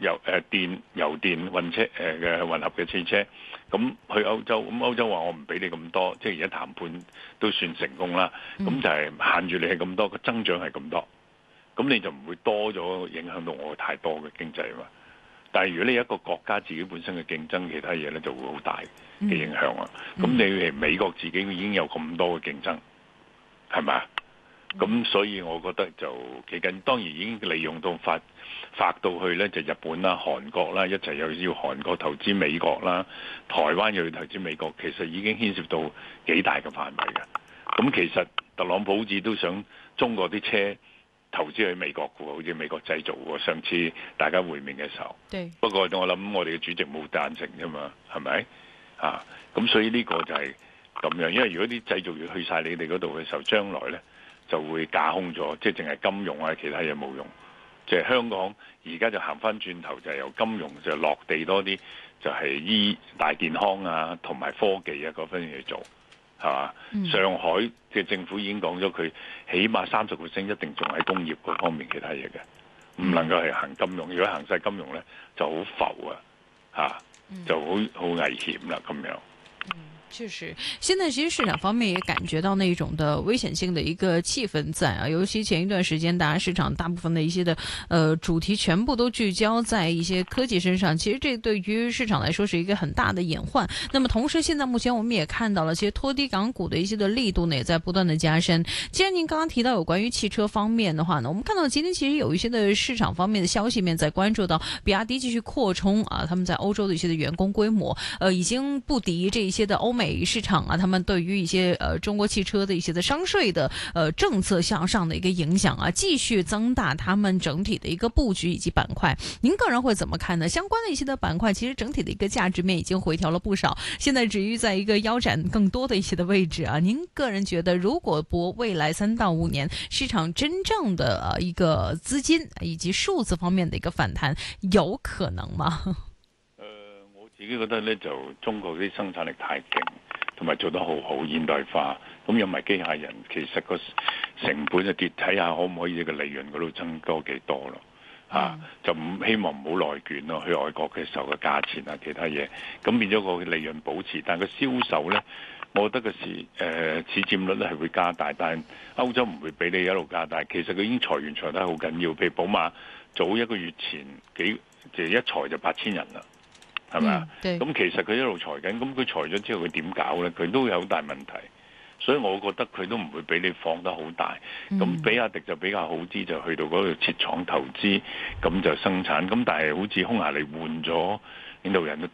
油電混車嘅混合嘅汽車，咁去歐洲，咁歐洲話我唔俾你咁多，即係而家談判都算成功啦。咁就係限住你係咁多，個增長係咁多，咁你就唔會多咗影響到我太多嘅經濟嘛。但係如果你一個國家自己本身嘅競爭，其他嘢咧就會好大嘅影響啊。咁你美國自己已經有咁多嘅競爭，係咪啊？咁所以我覺得就幾緊，當然已經利用到發到去咧，就日本啦、韓國啦，一齊又要韓國投資美國啦，台灣又要投資美國，其實已經牽涉到幾大嘅範圍嘅。咁其實特朗普好似都想中國啲車投資去美國嘅喎，好似美國製造喎。上次大家會面嘅時候，不過我諗我哋嘅主席冇贊成啫嘛，係咪？咁所以呢個就係咁樣，因為如果啲製造業去晒你哋嗰度嘅時候，將來咧就會架空咗，即係淨係金融啊，其他嘢冇用。即係香港而家就行翻轉頭，就係由金融就落地多啲，就係醫大健康啊，同埋科技啊嗰方面去做。係嘛？上海嘅政府已經講咗，佢起碼30%一定仲喺工業嗰方面其他嘢嘅，唔能夠係行金融。如果行晒金融咧，就好浮啊，就好危險啦咁樣。 確實，現在其實市場方面也感覺到那種的危險性的一個氣氛在啊，尤其前一段時間，大家市場大部分的一些的主題全部都聚焦在一些科技身上，其實這對於市場來說是一個很大的隱患。那麼同時，現在目前我們也看到了，其實拖低港股的一些的力度呢，也在不斷的加深。既然您剛剛提到有關於汽車方面的話呢，我們看到今天其實有一些的市場方面的消息面在關注到比亞迪繼續擴充啊，他們在歐洲的一些的員工規模，已經不敵這一些的歐美市場啊，他們對於一些中國汽車的一些的商稅的政策向上的一個影響啊，繼續增大他們整體的一個布局以及板塊。您個人會怎麼看呢？相關的一些的板塊，其實整體的一個價值面已經回調了不少，現在止於在一個腰斬更多的一些的位置啊。您個人覺得，如果博未來3到5年市場真正的一個資金以及數字方面的一個反彈，有可能嗎？ 我自己覺得呢，就中國啲生產力太勁，同埋做得好好現代化，咁有埋機械人，其實個成本就跌，睇下可唔可以呢個利潤嗰度增多幾多咯。就唔希望唔好內卷咯，去外國嘅時候嘅價錢啊，其他嘢，咁變咗個利潤保持，但係個銷售呢，我覺得個市佔率咧係會加大，但係歐洲唔會俾你一路加大。其實佢已經裁員裁得好緊要，譬如寶馬早1個月前就一裁就8000人啦。係咪啊？咁其實佢一路裁緊，咁佢裁咗之後佢點搞呢？佢都有好大問題，所以我覺得佢都唔會俾你放得好大。咁比亞迪就比較好啲，就去到嗰度設廠投資，咁就生產。咁但係好似匈牙利換咗領導人，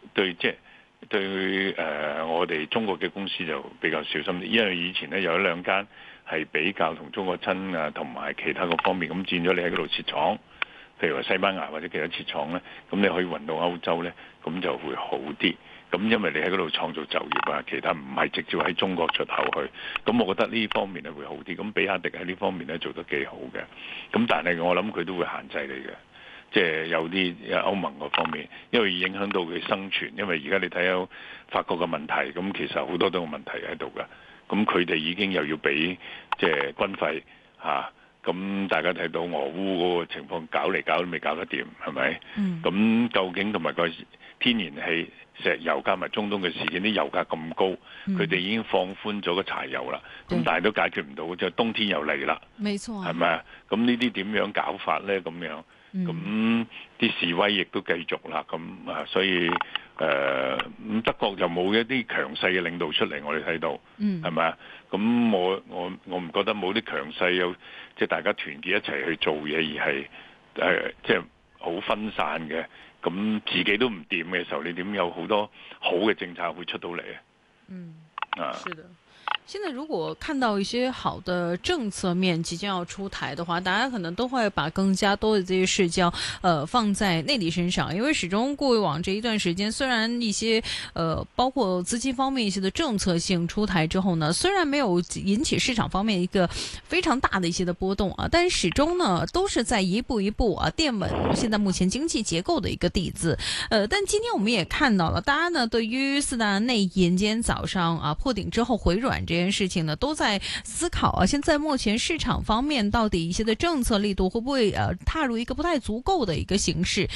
對我哋中國嘅公司就比較小心啲，因為以前呢，有一兩間係比較同中國親啊，同埋其他個方面咁佔咗你喺嗰度設廠。譬如話西班牙或者其他設廠呢，咁你可以運到歐洲呢，咁就會好啲。咁因為你喺嗰度創造就業啊，其他唔係直接喺中國出口去。咁我覺得呢方面係會好啲。咁比亞迪喺呢方面呢做得幾好嘅。咁但係我諗佢都會限制你嘅，即係有啲歐盟嗰方面，因為影響到佢生存。因為而家你睇到法國嘅問題，咁其實好多都有問題喺度㗎。咁佢哋已經又要俾即係軍費嚇。咁大家睇到俄烏嗰個情況搞嚟搞都未搞得掂，係咪？咁究竟同埋個天然氣、石油加埋中東嘅事件，啲油價咁高，佢哋已經放寬咗個柴油啦。咁但係都解決唔到，即係冬天又嚟啦。冇錯，係咪啊？咁呢啲點樣搞法咧？咁樣，咁啲示威亦都繼續啦。咁所以咁德國就冇一啲強勢嘅領導出嚟，我哋睇到，係咪啊？咁我唔覺得冇啲強勢有，即係大家團結一齊去做嘢，而係即係好分散嘅。咁自己都唔掂嘅時候，你點有好多好嘅政策會出到嚟啊？ 是的。現在如果看到一些好的政策面即將要出台的話，大家可能都會把更加多的這些視角放在內地身上，因為始終過往這一段時間，雖然一些包括資金方面一些的政策性出台之後呢，雖然沒有引起市場方面一個非常大的一些的波動啊，但是始終呢都是在一步一步墊穩現在目前經濟結構的一個底子。但今天我們也看到了，大家呢對於四大內銀今天早上破頂之後回軟這件事情呢，都在思考啊。現在目前市場方面到底一些的政策力度會不會踏入一個不太足夠的一個形式？